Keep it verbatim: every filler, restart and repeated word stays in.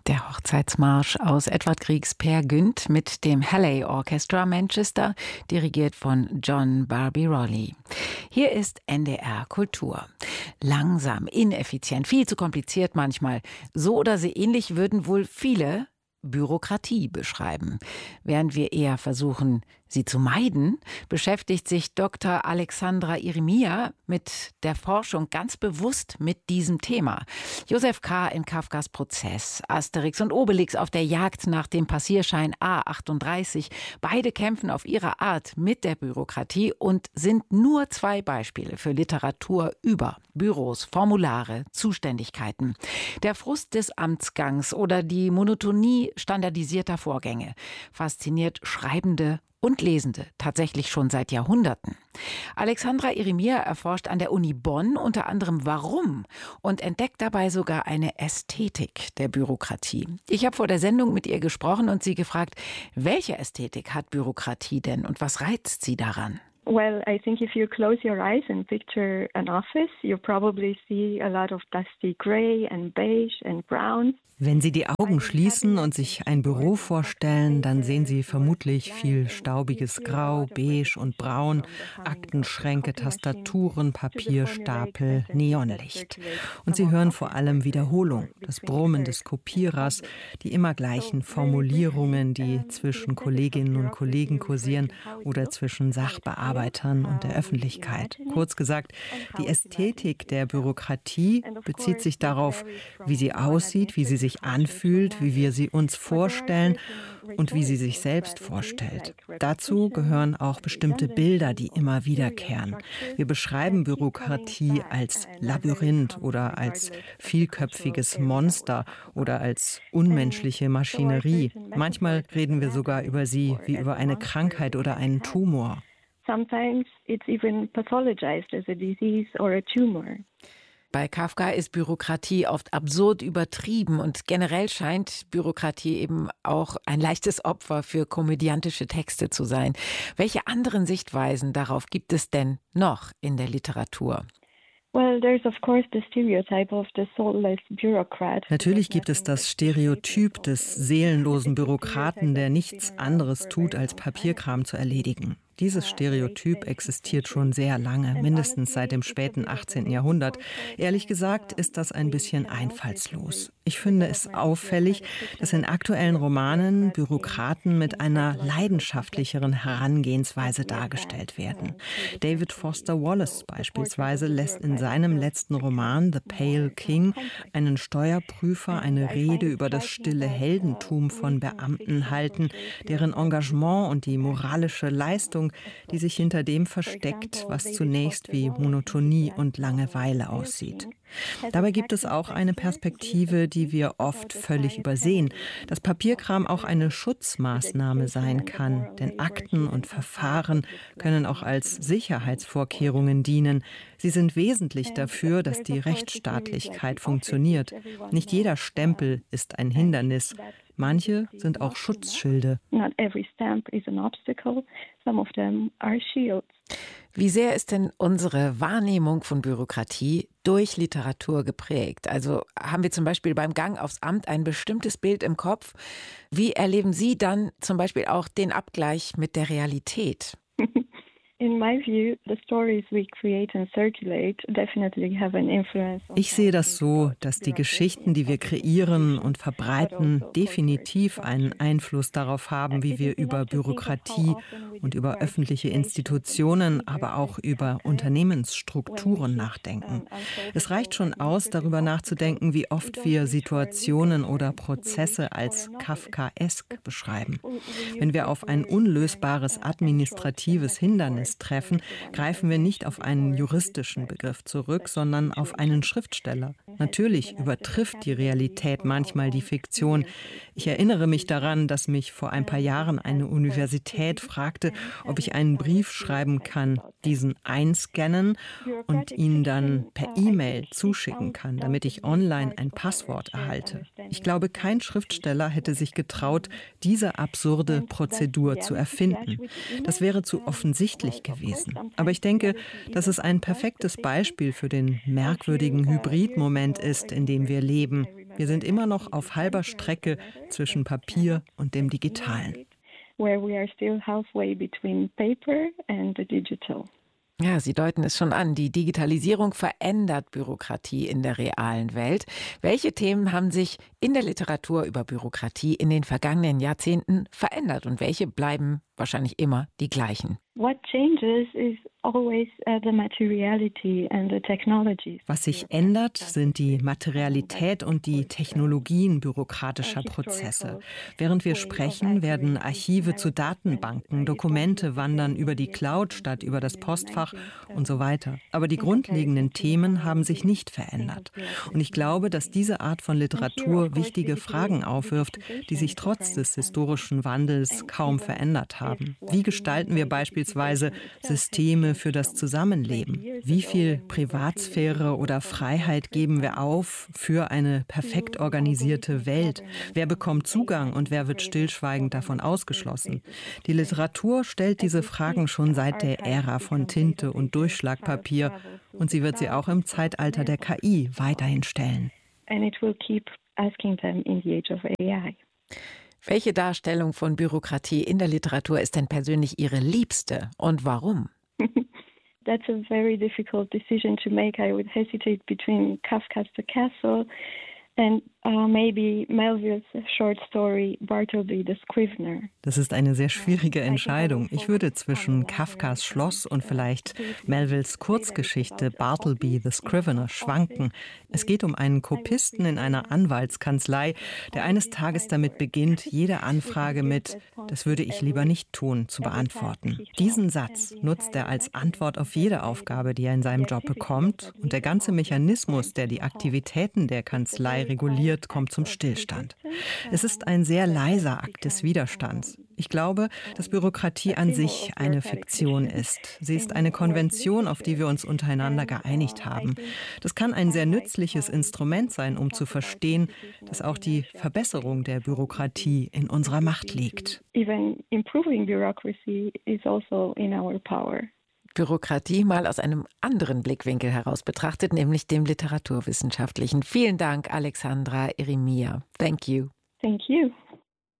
Der Hochzeitsmarsch aus Edvard Griegs Peer Gynt mit dem Halley Orchestra Manchester, dirigiert von John Barbirolli. Hier ist N D R Kultur. Langsam, ineffizient, viel zu kompliziert manchmal. So oder so ähnlich würden wohl viele Bürokratie beschreiben. Während wir eher versuchen, sie zu meiden, beschäftigt sich Doktor Alexandra Irimia mit der Forschung ganz bewusst mit diesem Thema. Josef K. in Kafkas Prozess, Asterix und Obelix auf der Jagd nach dem Passierschein A achtunddreißig. Beide kämpfen auf ihre Art mit der Bürokratie und sind nur zwei Beispiele für Literatur über Büros, Formulare, Zuständigkeiten. Der Frust des Amtsgangs oder die Monotonie standardisierter Vorgänge fasziniert Schreibende und Lesende tatsächlich schon seit Jahrhunderten. Alexandra Irimia erforscht an der Uni Bonn unter anderem warum und entdeckt dabei sogar eine Ästhetik der Bürokratie. Ich habe vor der Sendung mit ihr gesprochen und sie gefragt, welche Ästhetik hat Bürokratie denn und was reizt sie daran? Well, I think if you close your eyes and picture an office, you probably see a lot of dusty gray and beige and brown. Wenn Sie die Augen schließen und sich ein Büro vorstellen, dann sehen Sie vermutlich viel staubiges Grau, Beige und Braun, Aktenschränke, Tastaturen, Papierstapel, Neonlicht. Und Sie hören vor allem Wiederholung, das Brummen des Kopierers, die immer gleichen Formulierungen, die zwischen Kolleginnen und Kollegen kursieren oder zwischen Sachbearbeitern und der Öffentlichkeit. Kurz gesagt, die Ästhetik der Bürokratie bezieht sich darauf, wie sie aussieht, wie sie sich anfühlt, wie wir sie uns vorstellen und wie sie sich selbst vorstellt. Dazu gehören auch bestimmte Bilder, die immer wiederkehren. Wir beschreiben Bürokratie als Labyrinth oder als vielköpfiges Monster oder als unmenschliche Maschinerie. Manchmal reden wir sogar über sie wie über eine Krankheit oder einen Tumor. Sometimes it's even pathologized as a disease or a tumor. Bei Kafka ist Bürokratie oft absurd übertrieben und generell scheint Bürokratie eben auch ein leichtes Opfer für komödiantische Texte zu sein. Welche anderen Sichtweisen darauf gibt es denn noch in der Literatur? Natürlich gibt es das Stereotyp des seelenlosen Bürokraten, der nichts anderes tut, als Papierkram zu erledigen. Dieses Stereotyp existiert schon sehr lange, mindestens seit dem späten achtzehnten Jahrhundert. Ehrlich gesagt ist das ein bisschen einfallslos. Ich finde es auffällig, dass in aktuellen Romanen Bürokraten mit einer leidenschaftlicheren Herangehensweise dargestellt werden. David Foster Wallace beispielsweise lässt in seinem letzten Roman The Pale King einen Steuerprüfer eine Rede über das stille Heldentum von Beamten halten, deren Engagement und die moralische Leistung, die sich hinter dem versteckt, was zunächst wie Monotonie und Langeweile aussieht. Dabei gibt es auch eine Perspektive, die wir oft völlig übersehen, dass Papierkram auch eine Schutzmaßnahme sein kann, denn Akten und Verfahren können auch als Sicherheitsvorkehrungen dienen. Sie sind wesentlich dafür, dass die Rechtsstaatlichkeit funktioniert. Nicht jeder Stempel ist ein Hindernis. Manche sind auch Schutzschilde. Wie sehr ist denn unsere Wahrnehmung von Bürokratie durch Literatur geprägt? Also haben wir zum Beispiel beim Gang aufs Amt ein bestimmtes Bild im Kopf? Wie erleben Sie dann zum Beispiel auch den Abgleich mit der Realität? Ich sehe das so, dass die Geschichten, die wir kreieren und verbreiten, definitiv einen Einfluss darauf haben, wie wir über Bürokratie und über öffentliche Institutionen, aber auch über Unternehmensstrukturen nachdenken. Es reicht schon aus, darüber nachzudenken, wie oft wir Situationen oder Prozesse als kafkaesk beschreiben. Wenn wir auf ein unlösbares administratives Hindernis treffen, greifen wir nicht auf einen juristischen Begriff zurück, sondern auf einen Schriftsteller. Natürlich übertrifft die Realität manchmal die Fiktion. Ich erinnere mich daran, dass mich vor ein paar Jahren eine Universität fragte, ob ich einen Brief schreiben kann, diesen einscannen und ihn dann per E-Mail zuschicken kann, damit ich online ein Passwort erhalte. Ich glaube, kein Schriftsteller hätte sich getraut, diese absurde Prozedur zu erfinden. Das wäre zu offensichtlich gewesen. Aber ich denke, dass es ein perfektes Beispiel für den merkwürdigen Hybridmoment ist, in dem wir leben. Wir sind immer noch auf halber Strecke zwischen Papier und dem Digitalen. Where we are still halfway between paper and the digital. Ja, Sie deuten es schon an. Die Digitalisierung verändert Bürokratie in der realen Welt. Welche Themen haben sich in der Literatur über Bürokratie in den vergangenen Jahrzehnten verändert und welche bleiben wahrscheinlich immer die gleichen? What changes is always uh, the materiality and the technologies. Was sich ändert, sind die Materialität und die Technologien bürokratischer Prozesse. Während wir sprechen, werden Archive zu Datenbanken, Dokumente wandern über die Cloud statt über das Postfach und so weiter. Aber die grundlegenden Themen haben sich nicht verändert. Und ich glaube, dass diese Art von Literatur wichtige Fragen aufwirft, die sich trotz des historischen Wandels kaum verändert haben. Wie gestalten wir beispielsweise Systeme für das Zusammenleben? Wie viel Privatsphäre oder Freiheit geben wir auf für eine perfekt organisierte Welt? Wer bekommt Zugang und wer wird stillschweigend davon ausgeschlossen? Die Literatur stellt diese Fragen schon seit der Ära von Tinte und Durchschlagpapier und sie wird sie auch im Zeitalter der K I weiterhin stellen. And it will keep asking them in the age of A I. Welche Darstellung von Bürokratie in der Literatur ist denn persönlich Ihre liebste und warum? That's a very difficult decision to make. I would hesitate between Kafka's The Castle and uh, maybe Melville's short story Bartleby the Scrivener. Das ist eine sehr schwierige Entscheidung. Ich würde zwischen Kafkas Schloss und vielleicht Melvilles Kurzgeschichte Bartleby the Scrivener schwanken. Es geht um einen Kopisten in einer Anwaltskanzlei, der eines Tages damit beginnt, jede Anfrage mit „Das würde ich lieber nicht tun" zu beantworten. Diesen Satz nutzt er als Antwort auf jede Aufgabe, die er in seinem Job bekommt, und der ganze Mechanismus, der die Aktivitäten der Kanzlei reguliert, kommt zum Stillstand. Es ist ein sehr leiser Akt des Widerstands. Ich glaube, dass Bürokratie an sich eine Fiktion ist. Sie ist eine Konvention, auf die wir uns untereinander geeinigt haben. Das kann ein sehr nützliches Instrument sein, um zu verstehen, dass auch die Verbesserung der Bürokratie in unserer Macht liegt. Even improving bureaucracy is also in our power. Bürokratie mal aus einem anderen Blickwinkel heraus betrachtet, nämlich dem literaturwissenschaftlichen. Vielen Dank, Alexandra Erimia. Thank you. Thank you.